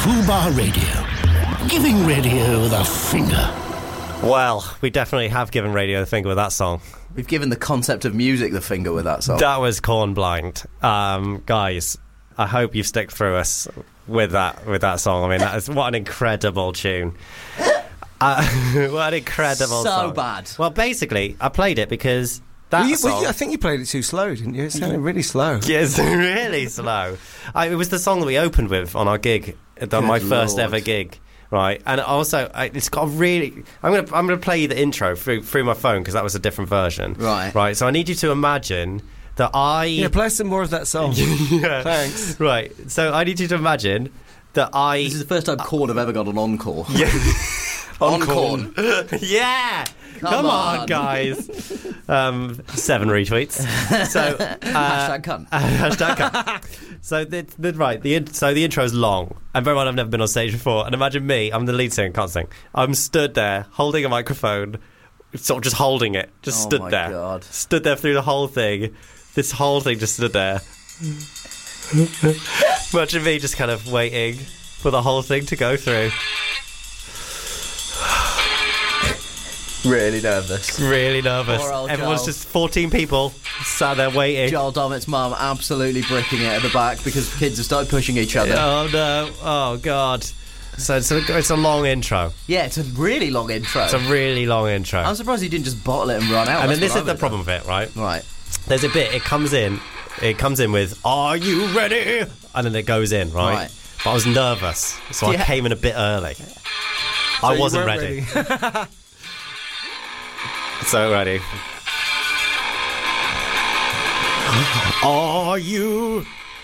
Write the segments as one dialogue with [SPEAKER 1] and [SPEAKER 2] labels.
[SPEAKER 1] Fubar Radio. Giving radio the finger.
[SPEAKER 2] Well, we definitely have given radio the finger with that song.
[SPEAKER 3] We've given the concept of music the finger with that song.
[SPEAKER 2] That was Corn Blind. Guys, I hope you've stuck through us with that song. I mean, that is what an incredible tune. What an incredible song.
[SPEAKER 3] So bad.
[SPEAKER 2] Well, basically, I played it because song...
[SPEAKER 4] I think you played it too slow, didn't you? It sounded really slow.
[SPEAKER 2] Yeah, it's really slow. It was the song that we opened with on our gig, my first ever gig. Right, and also it's got a really. I'm gonna play you the intro through my phone because that was a different version. Right. So I need you to imagine that
[SPEAKER 4] play some more of that song.
[SPEAKER 2] Yeah.
[SPEAKER 4] Thanks.
[SPEAKER 2] Right. So I need you to imagine that This
[SPEAKER 3] is the first time Korn have ever got an encore.
[SPEAKER 2] Yeah.
[SPEAKER 3] On Korn.
[SPEAKER 2] Yeah. Come on, guys. 7 retweets. So
[SPEAKER 3] hashtag cunt.
[SPEAKER 2] Hashtag cunt. So the intro's long, and bear in mind I've never been on stage before. And imagine me, I'm the lead singer, can't sing. I'm stood there holding a microphone, sort of just holding it, stood there.
[SPEAKER 3] God.
[SPEAKER 2] Stood there through the whole thing. This whole thing just stood there. Imagine me just kind of waiting for the whole thing to go through.
[SPEAKER 3] Really nervous.
[SPEAKER 2] Really nervous. Everyone's just 14 people sat there waiting.
[SPEAKER 3] Joel Dommett's mum absolutely bricking it at the back because kids have started pushing each other.
[SPEAKER 2] Oh no. Oh God. So it's a long intro.
[SPEAKER 3] Yeah, it's a really long intro.
[SPEAKER 2] It's a really long intro.
[SPEAKER 3] I'm surprised he didn't just bottle it and run out.
[SPEAKER 2] And then this is the problem with it, right?
[SPEAKER 3] Right.
[SPEAKER 2] There's a bit, it comes in with, "Are you ready?" And then it goes in, right? But I was nervous, so I came in a bit early. I wasn't ready. So ready. Are you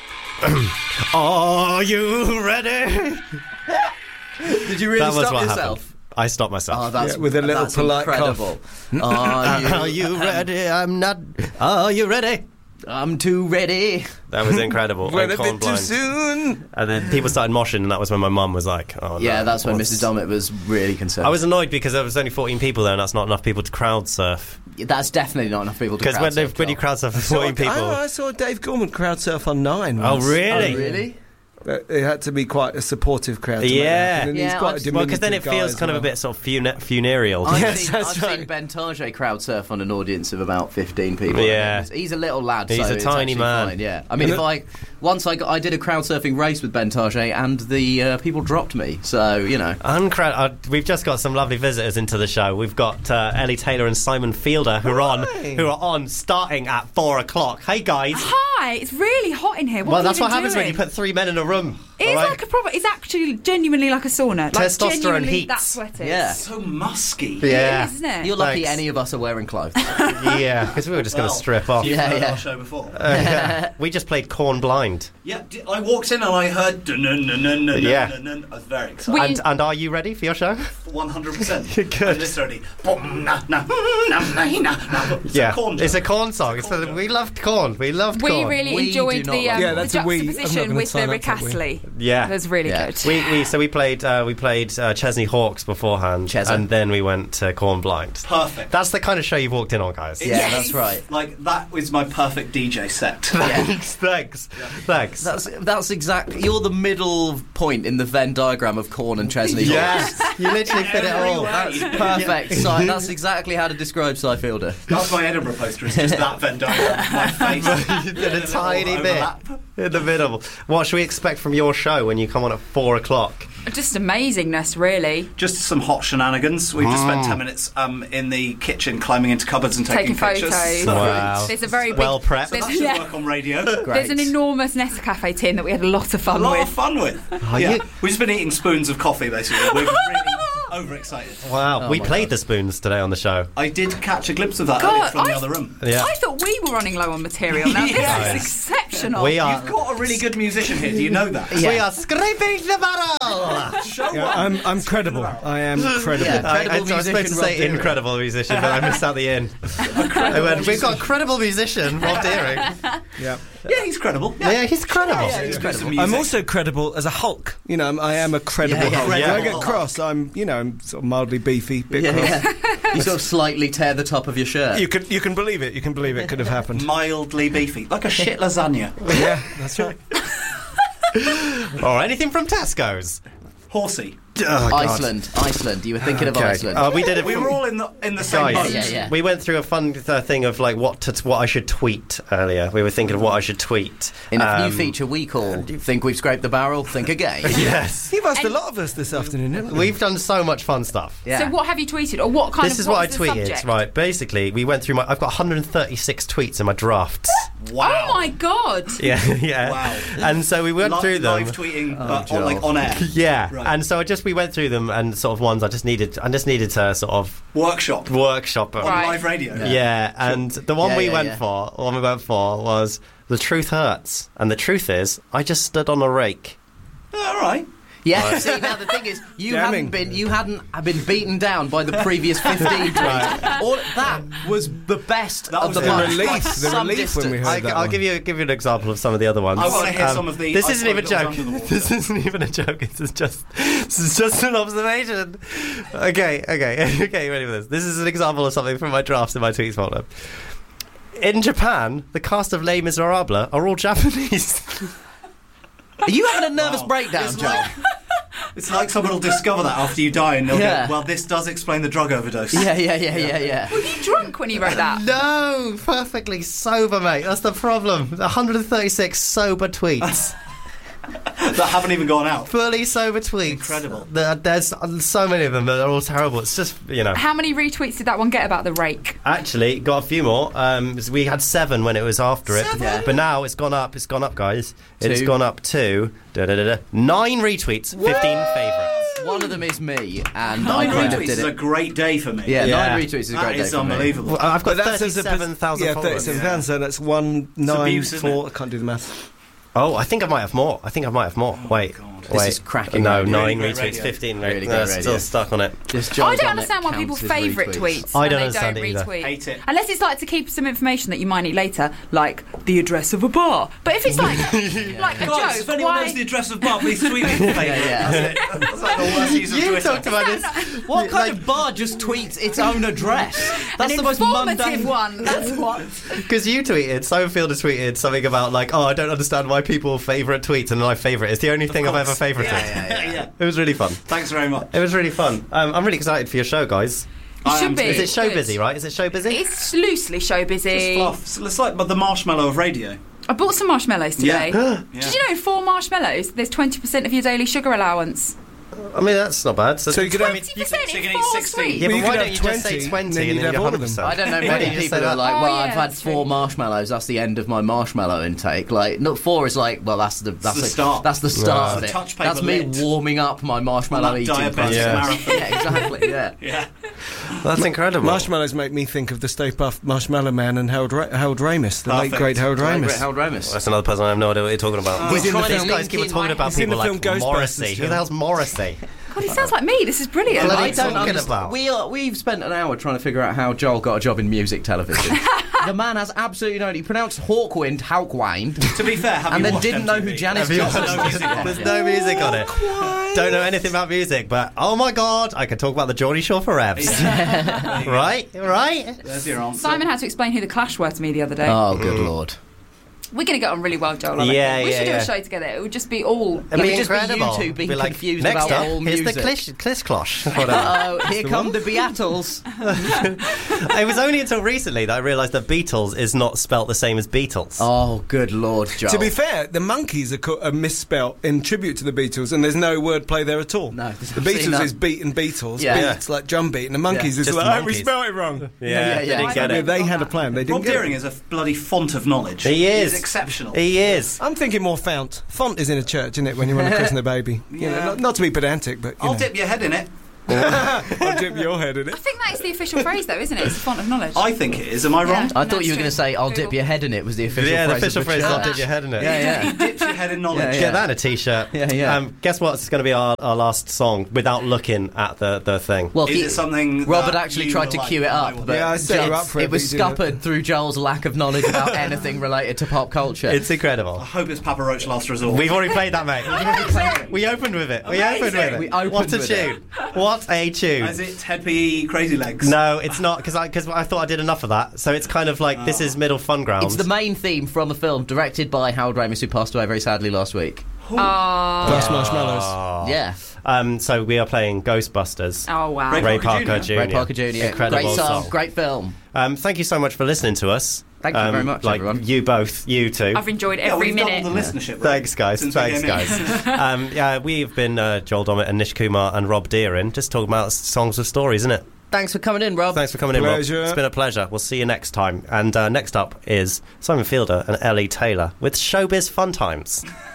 [SPEAKER 2] ready?
[SPEAKER 3] Did you really stop yourself?
[SPEAKER 2] Happened. I stopped myself.
[SPEAKER 3] Oh, that's
[SPEAKER 4] with a little polite
[SPEAKER 3] incredible.
[SPEAKER 4] Cough.
[SPEAKER 2] Are you ready? I'm not. Are you ready?
[SPEAKER 3] I'm too ready.
[SPEAKER 2] That was incredible.
[SPEAKER 4] Went a bit too soon.
[SPEAKER 2] And then people started moshing, and that was when my mum was like, "Oh no."
[SPEAKER 3] Yeah, that's when Mrs. Dommett was really concerned.
[SPEAKER 2] I was annoyed because there was only 14 people there, and that's not enough people to crowd surf.
[SPEAKER 3] That's definitely not enough people to crowd surf.
[SPEAKER 2] Because when you crowd surf for 14 people...
[SPEAKER 4] I saw Dave Gorman crowd surf on 9 once.
[SPEAKER 2] Oh, really?
[SPEAKER 3] Oh, really?
[SPEAKER 4] It had to be quite a supportive crowd to make that happen. And he's quite a
[SPEAKER 2] because then it feels kind of a bit sort of funereal.
[SPEAKER 3] I've seen Ben Tarjay crowd surf on an audience of about 15 people.
[SPEAKER 2] Yeah.
[SPEAKER 3] He's a little lad,
[SPEAKER 2] he's a tiny man.
[SPEAKER 3] Fine, yeah. I mean, I did a crowd surfing race with Ben Tarjay and the people dropped me, so, you know.
[SPEAKER 2] We've just got some lovely visitors into the show. We've got Ellie Taylor and Simon Fielder who are on starting at 4 o'clock. Hey, guys.
[SPEAKER 5] Hi, it's really hot in here.
[SPEAKER 2] That's what happens when you put 3 men in a room.
[SPEAKER 5] It's like a proper. It's actually genuinely like a sauna.
[SPEAKER 2] Testosterone heat.
[SPEAKER 5] That's what it is.
[SPEAKER 3] Yeah.
[SPEAKER 6] So musky.
[SPEAKER 2] Yeah.
[SPEAKER 5] It is, isn't it?
[SPEAKER 3] You're lucky any of us are wearing clothes.
[SPEAKER 2] Yeah, because we were just going to strip off.
[SPEAKER 6] You've heard our show before.
[SPEAKER 2] We just played Corn Blind.
[SPEAKER 6] Yeah, I walked in and I heard I was very excited.
[SPEAKER 2] And are you ready for your show?
[SPEAKER 6] 100%.
[SPEAKER 2] Good.
[SPEAKER 6] I'm just ready.
[SPEAKER 2] It's a Corn song. We loved Corn. We loved Corn.
[SPEAKER 5] We really enjoyed the juxtaposition with the Rick Astley.
[SPEAKER 2] Yeah,
[SPEAKER 5] it was really good.
[SPEAKER 2] We played Chesney Hawkes beforehand, and then we went to Corn Blind.
[SPEAKER 6] Perfect.
[SPEAKER 2] That's the kind of show you've walked in on, guys.
[SPEAKER 3] Yeah, that's right.
[SPEAKER 6] Like that was my perfect DJ set.
[SPEAKER 2] Thanks.
[SPEAKER 3] That's exactly. You're the middle point in the Venn diagram of Corn and Chesney Hawkes.
[SPEAKER 2] Yes, you literally fit it all.
[SPEAKER 3] That's perfect. That's exactly how to describe Cy Fielder.
[SPEAKER 6] That's my Edinburgh poster. It's just that Venn diagram. My face
[SPEAKER 2] in a tiny bit in the middle. What should we expect from your show when you come on at 4 o'clock?
[SPEAKER 5] Just amazingness, really.
[SPEAKER 6] Just some hot shenanigans. We've just spent 10 minutes in the kitchen climbing into cupboards and taking pictures.
[SPEAKER 5] Photos.
[SPEAKER 2] Wow.
[SPEAKER 5] There's a very
[SPEAKER 2] well prepped.
[SPEAKER 6] So that should work on radio.
[SPEAKER 5] There's an enormous Nescafe tin that we had a lot of fun with.
[SPEAKER 6] We've just been eating spoons of coffee, basically. We've really overexcited.
[SPEAKER 2] Wow. We played the spoons today on the show.
[SPEAKER 6] I did catch a glimpse of that earlier from the other room.
[SPEAKER 2] Yeah.
[SPEAKER 5] I thought we were running low on material. Now this is exceptional.
[SPEAKER 6] You've got a really good musician here. Do you know that?
[SPEAKER 2] We are scraping the barrel.
[SPEAKER 4] I'm credible. I am credible.
[SPEAKER 2] I was supposed to say incredible musician, but I missed out the in. We've got a credible musician, Rob Deering.
[SPEAKER 4] Yeah.
[SPEAKER 6] Yeah, he's credible.
[SPEAKER 2] Yeah, he's credible.
[SPEAKER 6] Yeah, he's credible.
[SPEAKER 4] I'm also credible as a Hulk. You know, I am a credible Hulk. When I get cross, I'm sort of mildly beefy, bit cross.
[SPEAKER 3] You sort of slightly tear the top of your shirt.
[SPEAKER 4] You can believe it. You can believe it could have happened.
[SPEAKER 6] Mildly beefy, like a shit lasagna.
[SPEAKER 4] Yeah, that's right.
[SPEAKER 2] Or anything from Tesco's.
[SPEAKER 6] Horsey.
[SPEAKER 2] Oh,
[SPEAKER 3] Iceland. You were thinking of Iceland.
[SPEAKER 2] We did it.
[SPEAKER 6] We were all in the same boat.
[SPEAKER 3] Yeah.
[SPEAKER 2] We went through a fun thing of like what I should tweet earlier. We were thinking of what I should tweet.
[SPEAKER 3] In a new feature we call Think We've Scraped the Barrel, Think Again.
[SPEAKER 2] Yes.
[SPEAKER 4] You've asked a lot of us this afternoon, haven't we?
[SPEAKER 2] We've done so much fun stuff.
[SPEAKER 3] Yeah.
[SPEAKER 5] So what have you tweeted, or what kind
[SPEAKER 2] This
[SPEAKER 5] of?
[SPEAKER 2] is what I
[SPEAKER 5] what's the
[SPEAKER 2] tweeted.
[SPEAKER 5] subject?
[SPEAKER 2] Right. Basically, we went through I've got 136 tweets in my drafts.
[SPEAKER 6] Wow.
[SPEAKER 5] Oh my god!
[SPEAKER 2] Yeah.
[SPEAKER 6] Wow.
[SPEAKER 2] And so we went through them.
[SPEAKER 6] Live tweeting, but on air.
[SPEAKER 2] Yeah.
[SPEAKER 6] Right.
[SPEAKER 2] And so we went through them and sort of ones I just needed to sort of
[SPEAKER 6] Workshop.
[SPEAKER 2] on
[SPEAKER 5] Right.
[SPEAKER 6] Live radio.
[SPEAKER 2] Yeah, and the one we went
[SPEAKER 3] for.
[SPEAKER 2] for was The Truth Hurts. And the truth is, I just stood on a rake.
[SPEAKER 6] All right.
[SPEAKER 3] Yeah, see, now the thing is, you hadn't been beaten down by the previous 15 tweets. All that was the best
[SPEAKER 6] That
[SPEAKER 3] of
[SPEAKER 6] was
[SPEAKER 3] the
[SPEAKER 6] the
[SPEAKER 3] bunch.
[SPEAKER 4] relief,
[SPEAKER 3] By
[SPEAKER 4] the
[SPEAKER 3] some
[SPEAKER 4] relief when we
[SPEAKER 3] distance.
[SPEAKER 4] heard that
[SPEAKER 2] I'll
[SPEAKER 4] one.
[SPEAKER 2] give you an example of some of the other ones.
[SPEAKER 6] I want to hear some of the.
[SPEAKER 2] This
[SPEAKER 6] I
[SPEAKER 2] isn't even a
[SPEAKER 6] suppose
[SPEAKER 2] joke.
[SPEAKER 6] that was under the
[SPEAKER 2] This isn't even a joke. This is just an observation. Okay. Ready for this? This is an example of something from my drafts in my tweets folder. In Japan, the cast of Les Miserables are all Japanese.
[SPEAKER 3] Are you having a nervous
[SPEAKER 6] Wow.
[SPEAKER 3] breakdown,
[SPEAKER 6] It's
[SPEAKER 3] Joel?
[SPEAKER 6] It's like someone will discover that after you die, and they'll
[SPEAKER 3] Yeah.
[SPEAKER 6] go, "Well, this does explain the drug overdose."
[SPEAKER 3] Yeah.
[SPEAKER 5] Were you drunk when you wrote that?
[SPEAKER 2] No, perfectly sober, mate. That's the problem. 136 sober tweets.
[SPEAKER 6] That haven't even gone out.
[SPEAKER 2] Fully sober tweets.
[SPEAKER 6] Incredible.
[SPEAKER 2] There's so many of them that are all terrible. It's just,
[SPEAKER 5] How many retweets did that one get about the rake?
[SPEAKER 2] Actually, got a few more. We had 7 when it was after it.
[SPEAKER 3] Yeah.
[SPEAKER 2] But now it's gone up. It's gone up, guys. It's
[SPEAKER 3] 2.
[SPEAKER 2] gone up to 9 retweets, 15 favourites.
[SPEAKER 3] One of them is me, and
[SPEAKER 6] 9
[SPEAKER 3] I kind of
[SPEAKER 6] retweets
[SPEAKER 3] did
[SPEAKER 6] is a
[SPEAKER 3] it.
[SPEAKER 6] great day for me.
[SPEAKER 3] Yeah,
[SPEAKER 2] Yeah.
[SPEAKER 3] 9 retweets is a great
[SPEAKER 6] That
[SPEAKER 3] day
[SPEAKER 6] is
[SPEAKER 3] for me.
[SPEAKER 6] unbelievable.
[SPEAKER 2] Well, I've got
[SPEAKER 4] But that's as a
[SPEAKER 2] 37,000 followers.
[SPEAKER 4] 37,000, so that's
[SPEAKER 6] abuse, isn't
[SPEAKER 4] 194.
[SPEAKER 6] it?
[SPEAKER 4] I can't do the maths.
[SPEAKER 2] Oh, I think I might have more. Wait.
[SPEAKER 6] God.
[SPEAKER 3] This
[SPEAKER 2] Wait.
[SPEAKER 3] is cracking
[SPEAKER 2] No,
[SPEAKER 3] radio.
[SPEAKER 2] 9
[SPEAKER 6] Really
[SPEAKER 2] retweets,
[SPEAKER 6] great radio.
[SPEAKER 2] 15.
[SPEAKER 3] Really
[SPEAKER 2] No,
[SPEAKER 3] great
[SPEAKER 2] still
[SPEAKER 3] radio.
[SPEAKER 2] stuck on it.
[SPEAKER 3] This
[SPEAKER 5] I
[SPEAKER 3] Joel's
[SPEAKER 5] don't
[SPEAKER 3] on it
[SPEAKER 5] understand why people
[SPEAKER 3] counts as
[SPEAKER 5] favourite
[SPEAKER 3] retweets.
[SPEAKER 5] tweets
[SPEAKER 2] I
[SPEAKER 5] and
[SPEAKER 2] don't
[SPEAKER 5] they
[SPEAKER 2] understand
[SPEAKER 5] don't
[SPEAKER 2] it either.
[SPEAKER 5] retweet.
[SPEAKER 6] Hate it.
[SPEAKER 5] Unless it's like to keep some information that you might need later, like the address of a bar. But if it's like a
[SPEAKER 6] Guys, if
[SPEAKER 5] joke,
[SPEAKER 6] anyone
[SPEAKER 5] why?
[SPEAKER 6] knows the address of bar, please tweet me.
[SPEAKER 3] Yeah.
[SPEAKER 6] That's it. That's like the worst use of
[SPEAKER 2] You
[SPEAKER 6] Twitter.
[SPEAKER 2] talked about this.
[SPEAKER 3] What kind of bar just tweets its own address? That's
[SPEAKER 5] An
[SPEAKER 3] the most
[SPEAKER 5] informative
[SPEAKER 3] mundane
[SPEAKER 5] one. That's what.
[SPEAKER 2] Because you tweeted, Sofield has tweeted something about like, I don't understand why people favourite tweets, and my favourite is the only thing I've ever
[SPEAKER 6] course.
[SPEAKER 2] favourited.
[SPEAKER 6] Yeah.
[SPEAKER 2] It was really fun.
[SPEAKER 6] Thanks very much.
[SPEAKER 2] It was really fun. I'm really excited for your show, guys.
[SPEAKER 5] It should be.
[SPEAKER 2] Is it show
[SPEAKER 5] Good.
[SPEAKER 2] busy, right? Is it show busy?
[SPEAKER 5] It's loosely show busy.
[SPEAKER 6] It's fluff. So it's like the marshmallow of radio.
[SPEAKER 5] I bought some marshmallows today.
[SPEAKER 6] Yeah.
[SPEAKER 5] Did you know 4 marshmallows? There's 20% of your daily sugar allowance.
[SPEAKER 2] I mean, that's not bad.
[SPEAKER 4] So you could have-
[SPEAKER 5] 20%
[SPEAKER 6] so you
[SPEAKER 5] in
[SPEAKER 6] can eat
[SPEAKER 5] 4
[SPEAKER 6] 16.
[SPEAKER 5] sweets.
[SPEAKER 2] Yeah, but
[SPEAKER 4] Well, you
[SPEAKER 2] why
[SPEAKER 4] could
[SPEAKER 2] don't
[SPEAKER 4] have
[SPEAKER 2] you just say
[SPEAKER 4] 20,
[SPEAKER 2] 20
[SPEAKER 4] and then
[SPEAKER 2] and
[SPEAKER 4] you'd
[SPEAKER 2] then
[SPEAKER 4] have
[SPEAKER 2] you
[SPEAKER 4] all
[SPEAKER 2] get
[SPEAKER 4] of them.
[SPEAKER 2] 100%?
[SPEAKER 3] I don't know
[SPEAKER 2] Why don't
[SPEAKER 3] many
[SPEAKER 2] you just
[SPEAKER 3] people
[SPEAKER 2] say
[SPEAKER 3] who are
[SPEAKER 2] that?
[SPEAKER 3] like,
[SPEAKER 5] Oh,
[SPEAKER 3] well,
[SPEAKER 5] yeah,
[SPEAKER 3] I've had
[SPEAKER 5] that's
[SPEAKER 3] 4
[SPEAKER 5] true.
[SPEAKER 3] marshmallows. That's the end of my marshmallow intake. Like, not 4 is like, well, that's the
[SPEAKER 6] start.
[SPEAKER 3] That's the start of
[SPEAKER 6] It's
[SPEAKER 3] it.
[SPEAKER 6] a touch paper
[SPEAKER 3] That's me
[SPEAKER 6] lit.
[SPEAKER 3] warming up my marshmallow
[SPEAKER 6] On that
[SPEAKER 3] eating
[SPEAKER 6] diabetic
[SPEAKER 3] process.
[SPEAKER 2] Yeah.
[SPEAKER 6] marathon.
[SPEAKER 3] Yeah, exactly. Yeah.
[SPEAKER 6] Yeah.
[SPEAKER 2] That's incredible.
[SPEAKER 4] Marshmallows make me think of the Stay Puft Marshmallow Man and Harold Ramis, the late
[SPEAKER 6] Perfect.
[SPEAKER 4] great Harold
[SPEAKER 3] Great
[SPEAKER 4] Ramis.
[SPEAKER 3] Harold Ramis.
[SPEAKER 2] That's another person I have no idea what you're talking about.
[SPEAKER 4] He's in the
[SPEAKER 3] trying to
[SPEAKER 4] film.
[SPEAKER 2] These guys
[SPEAKER 3] link
[SPEAKER 2] keep
[SPEAKER 3] in
[SPEAKER 2] talking
[SPEAKER 3] my-
[SPEAKER 2] about
[SPEAKER 4] He's in
[SPEAKER 2] people
[SPEAKER 4] the
[SPEAKER 2] like
[SPEAKER 4] film Ghostbusters,
[SPEAKER 2] Morrissey. Who
[SPEAKER 4] Jim.
[SPEAKER 2] the hell's Morrissey?
[SPEAKER 5] God, he sounds like me. This is brilliant.
[SPEAKER 2] Bloody
[SPEAKER 3] I don't
[SPEAKER 2] talking
[SPEAKER 3] understand.
[SPEAKER 2] about?
[SPEAKER 3] We've spent an hour trying to figure out how Joel got a job in music television. The man has absolutely no idea. He pronounced Hawkwind, Hawkwind,
[SPEAKER 6] To be fair, have
[SPEAKER 3] and
[SPEAKER 6] you
[SPEAKER 3] then
[SPEAKER 6] watched
[SPEAKER 3] didn't know
[SPEAKER 6] MTV?
[SPEAKER 3] who Janis
[SPEAKER 2] Have you
[SPEAKER 3] Joplin
[SPEAKER 2] watched
[SPEAKER 3] was.
[SPEAKER 6] music on
[SPEAKER 2] There's
[SPEAKER 6] it.
[SPEAKER 2] no music on it. Don't know anything about music, but oh my god, I could talk about the Geordie Shore for reps. Right?
[SPEAKER 6] There's your answer.
[SPEAKER 5] Simon had to explain who the Clash were to me the other day.
[SPEAKER 3] Oh, good lord.
[SPEAKER 5] We're going to get on really well, Joel. I
[SPEAKER 2] Yeah,
[SPEAKER 5] reckon. We
[SPEAKER 2] yeah,
[SPEAKER 5] should do
[SPEAKER 2] yeah.
[SPEAKER 5] a show together. It would just be all.
[SPEAKER 2] It'd be
[SPEAKER 3] would just be you
[SPEAKER 2] incredible.
[SPEAKER 3] two being
[SPEAKER 2] Be like,
[SPEAKER 3] confused
[SPEAKER 2] next
[SPEAKER 3] about
[SPEAKER 2] up,
[SPEAKER 3] all
[SPEAKER 2] here's
[SPEAKER 3] music.
[SPEAKER 2] the Clish-Closh. Whatever.
[SPEAKER 3] Oh, here come the Beatles.
[SPEAKER 2] It was only until recently that I realised that Beatles is not spelt the same as Beatles.
[SPEAKER 3] Oh, good lord, Joel.
[SPEAKER 4] To be fair, the Monkeys are misspelt in tribute to the Beatles, and there's no wordplay there at all.
[SPEAKER 3] No,
[SPEAKER 4] the
[SPEAKER 3] I've seen
[SPEAKER 4] Beatles
[SPEAKER 3] that.
[SPEAKER 4] is beat and Beatles.
[SPEAKER 3] Yeah.
[SPEAKER 4] Beats like drum beat, and the Monkeys is
[SPEAKER 2] Just
[SPEAKER 4] like, oh, we
[SPEAKER 2] Monkeys.
[SPEAKER 4] spelled it wrong.
[SPEAKER 3] Yeah,
[SPEAKER 2] They didn't get
[SPEAKER 4] Yeah,
[SPEAKER 2] it.
[SPEAKER 4] they had a plan. They didn't
[SPEAKER 6] Rob
[SPEAKER 4] get
[SPEAKER 6] Deering
[SPEAKER 4] it.
[SPEAKER 6] is a bloody font of knowledge.
[SPEAKER 2] He is.
[SPEAKER 6] He's exceptional.
[SPEAKER 2] He is.
[SPEAKER 4] I'm thinking more font. Font is in a church, isn't it, when you want to christen a baby? You know,
[SPEAKER 6] Yeah.
[SPEAKER 4] not to be pedantic, but you
[SPEAKER 6] I'll
[SPEAKER 4] know.
[SPEAKER 6] dip your head in it.
[SPEAKER 4] I'll dip your head in
[SPEAKER 5] I
[SPEAKER 4] it.
[SPEAKER 5] think that is the official phrase, though, isn't it? It's the font of knowledge.
[SPEAKER 6] I think it is. Am I wrong?
[SPEAKER 3] I
[SPEAKER 5] No,
[SPEAKER 3] thought you were
[SPEAKER 5] it's
[SPEAKER 3] going to say, I'll dip
[SPEAKER 5] Google.
[SPEAKER 3] your head in it was the official
[SPEAKER 2] Yeah, the
[SPEAKER 3] phrase.
[SPEAKER 2] official
[SPEAKER 3] of the
[SPEAKER 2] phrase is
[SPEAKER 3] church.
[SPEAKER 2] I'll dip your head in it.
[SPEAKER 3] Yeah,
[SPEAKER 6] He
[SPEAKER 3] yeah.
[SPEAKER 6] dips your head in knowledge.
[SPEAKER 3] Yeah, yeah.
[SPEAKER 2] Get that in a t-shirt.
[SPEAKER 3] Yeah, yeah.
[SPEAKER 2] Guess what? It's going to be our last song without looking at the thing.
[SPEAKER 3] Well,
[SPEAKER 6] Is it something
[SPEAKER 3] Rob had
[SPEAKER 6] that
[SPEAKER 3] actually
[SPEAKER 6] you
[SPEAKER 3] tried
[SPEAKER 6] will
[SPEAKER 3] to
[SPEAKER 6] like
[SPEAKER 3] cue it
[SPEAKER 6] and I
[SPEAKER 3] up,
[SPEAKER 6] will-
[SPEAKER 3] but
[SPEAKER 4] Yeah, I set you
[SPEAKER 3] Joel-
[SPEAKER 4] up for it,
[SPEAKER 3] it was
[SPEAKER 4] but you didn't.
[SPEAKER 3] scuppered through Joel's lack of knowledge about anything related to pop culture.
[SPEAKER 2] It's incredible.
[SPEAKER 6] I hope it's Papa Roach Last Resort.
[SPEAKER 2] We've already played that, mate. We opened with it. We opened with it.
[SPEAKER 3] We opened
[SPEAKER 2] what a
[SPEAKER 3] with
[SPEAKER 2] tune. What a tune.
[SPEAKER 6] Is it Ted P. Crazy Legs?
[SPEAKER 2] No, it's not, because I thought I did enough of that. So it's kind of like, this is middle fun ground.
[SPEAKER 3] It's the main theme from the film, directed by Harold Ramis, who passed away very sadly last week.
[SPEAKER 4] First Marshmallows.
[SPEAKER 3] Yeah.
[SPEAKER 2] So we are playing Ghostbusters.
[SPEAKER 5] Oh, wow.
[SPEAKER 2] Ray Parker Jr.
[SPEAKER 3] Ray Parker Jr.
[SPEAKER 2] Incredible
[SPEAKER 3] Great song,
[SPEAKER 2] song.
[SPEAKER 3] great film.
[SPEAKER 2] Thank you so much for listening to us.
[SPEAKER 3] Thank you very much, everyone.
[SPEAKER 2] You both, you two.
[SPEAKER 5] I've enjoyed every
[SPEAKER 6] we've
[SPEAKER 5] minute.
[SPEAKER 6] doubled the listenership.
[SPEAKER 2] Thanks, guys.
[SPEAKER 6] Since we
[SPEAKER 2] Thanks,
[SPEAKER 6] came in.
[SPEAKER 2] guys. We've been Joel Dommett and Nish Kumar and Rob Deering, just talking about songs with stories, isn't it?
[SPEAKER 3] Thanks for coming in, Rob.
[SPEAKER 2] Thanks for coming in, Rob.
[SPEAKER 4] Pleasure.
[SPEAKER 2] It's been a pleasure. We'll see you next time. And next up is Simon Fielder and Ellie Taylor with Showbiz Fun Times.